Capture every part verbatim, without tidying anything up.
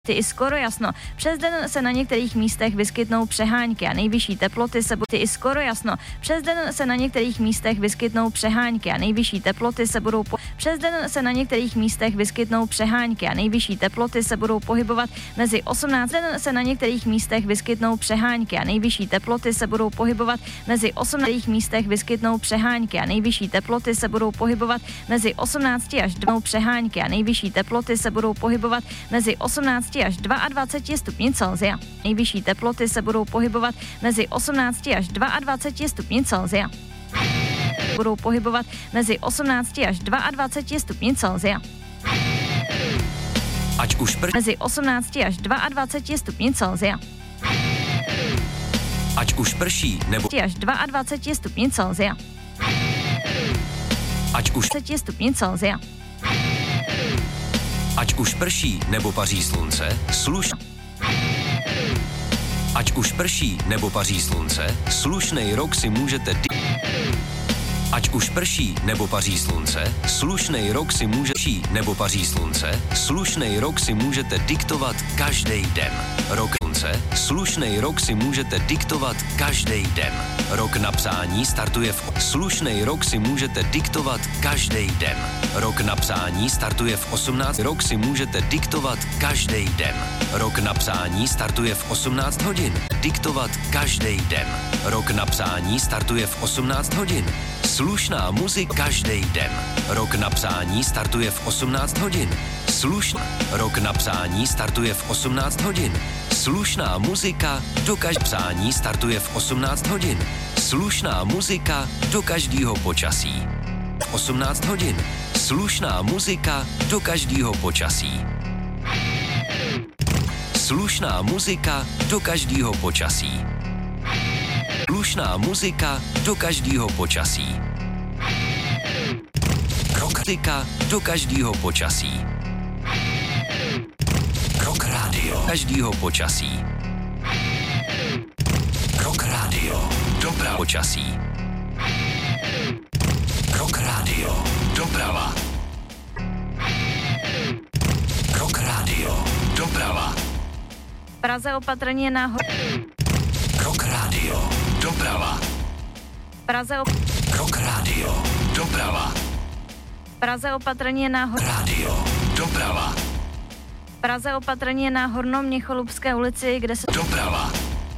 Ty i skoro jasno. Přes den se na některých místech vyskytnou přehánky a nejvyšší teploty se budou ty i skoro jasno. Přes den se na některých místech vyskytnou přehánky a nejvyšší teploty se budou po... Přes den se na některých místech vyskytnou přehánky a nejvyšší teploty se budou pohybovat mezi osmnáct. Den se na některých místech vyskytnou přehánky a nejvyšší teploty se budou pohybovat mezi osmnácti místech vyskytnou přehánky a nejvyšší teploty se budou pohybovat mezi osmnácti až dvěma přehánky a nejvyšší teploty se budou pohybovat mezi osmnácti až dvaceti dvěma stupni Celsia. Nejvyšší teploty se budou pohybovat mezi osmnácti až dvaceti dvěma stupni Celsia. Budou pohybovat mezi osmnácti až dvaceti dvěma stupni Celsia. Ať už pr... Mezi osmnácti až dvaceti dvěma stupni Celsia. Ať už prší nebo až dvaceti dvěma stupni Celsia. Ať už dvaceti stupni Celsia. Ať už prší nebo paří slunce, sluš... Ať už prší nebo paří slunce, slušnej rok si můžete di... Ať už prší nebo paří slunce, slušnej rok si může... nebo paří slunce, slušnej rok si můžete diktovat každý den. Rok slunce, slušnej rok si můžete diktovat každý den. Rok na psání startuje v... Slušnej rok si můžete diktovat každý den. Rok na psání startuje v osmnáct. Rok si můžete diktovat každý den. Rok na psání startuje v osmnáct hodin. Diktovat každý den. Rok na psání startuje v osmnáct hodin. Slušná muzika každý den. Rok na psání startuje v osmnáct hodin. Slušná. Rok na psání startuje v osmnáct hodin. Slušná muzika do každého psání startuje v osmnáct hodin. Slušná muzika do každého počasí. V osmnáct hodin. Slušná muzika do každého počasí. Slušná muzika do každého počasí. Slušná muzika do každého počasí. Rock muzika do každého počasí. Rock rádio každého počasí. Rock rádio doprava počasí. Rock rádio doprava. Rock rádio doprava. Praze opatrně na hor... Rock rádio doprava. Praze op... Rock rádio doprava. Praze opatrně na hor... Rádio doprava. Praze opatrně na Hornoměcholupské ulici, kde se... Doprava.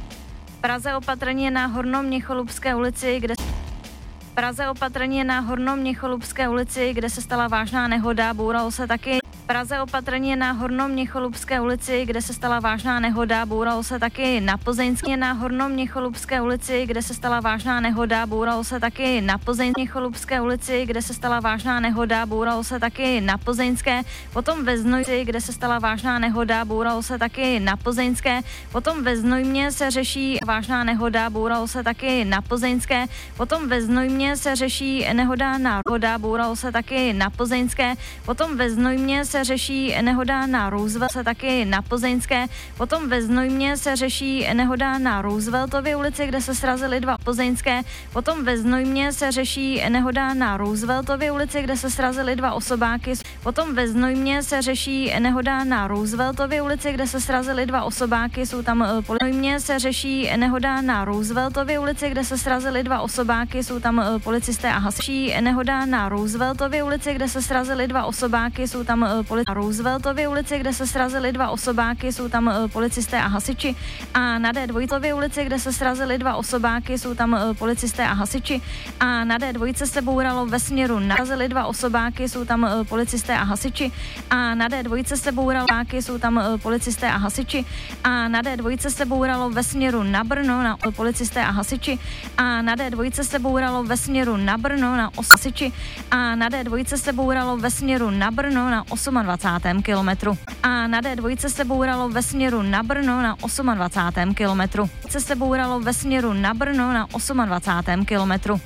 Praze opatrně na Hornoměcholupské ulici, kde... Praze opatrně na Hornoměcholupské ulici, kde se stala vážná nehoda, boural se taky... Praze opatrně na Hornoměcholupské ulici, kde se stala vážná nehoda, boural se taky na Plzeňské na Hornoměcholupské ulici, kde se stala vážná nehoda, boural se taky na Plzeňské ulici, kde se stala vážná nehoda, boural se taky na Plzeňské, potom ve Znojmě, kde se stala vážná nehoda, boural se taky na Plzeňské, potom ve Znojmě se řeší vážná nehoda, boural se taky na Plzeňské, potom ve Znojmě se řeší nehoda na hoda, boural se taky na Plzeňské, potom ve Znojmě se řeší nehoda na Roosevelt, se taky na Plzeňské, potom ve Znojmě se řeší nehoda na Rooseveltově ulici, kde se srazily dva plzeňské, potom ve Znojmě se řeší nehoda na Rooseveltově ulici, kde se srazily dva osobáky, potom ve Znojmě se řeší nehoda na Rooseveltově ulici, kde se srazily dva osobáky, jsou tam uh, Znojmě se řeší nehoda na Rooseveltově ulici, kde se srazily dva osobáky, jsou tam uh, policisté a hasiči, nehoda na Rooseveltově ulici, kde se srazily dva osobáky, jsou tam uh, policisté a Rooseveltově ulici, kde se srazily dva osobáky, jsou tam uh, policisté a hasiči, a na D dvojtově ulici, kde se srazily dva osobáky, jsou tam uh, policisté a hasiči, a na D dvojce se bouralo ve směru narazily dva osobáky, jsou tam uh, policisté a hasiči, a na D dvojce se bouralo jsou tam uh, policisté a hasiči, a na D dvojce se bouralo ve směru na Brno na uh, policisté a hasiči, a na D dvojce se bouralo ve směru na Brno na os hasiči, a na D dvojce se bouralo ve směru na Brno na dvacátém osmém kilometru. A na D dvojce se bouralo ve směru na Brno na dvacátém osmém kilometru. Se se bouralo ve směru na Brno na dvacátém osmém kilometru.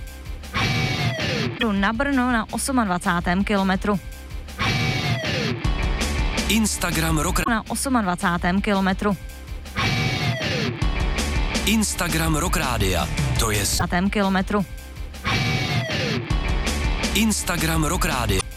Na Brno na dvacátém osmém kilometru. Instagram Rock na dvacátém osmém kilometru. Instagram Rock Rádia, to je dvacátém kilometru. Instagram Rock Rádia.